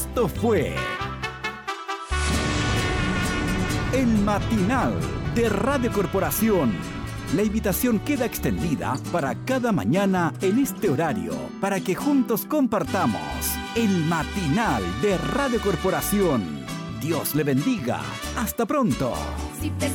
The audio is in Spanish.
Esto fue El Matinal de Radio Corporación. La invitación queda extendida para cada mañana en este horario, para que juntos compartamos El Matinal de Radio Corporación. Dios le bendiga. Hasta pronto.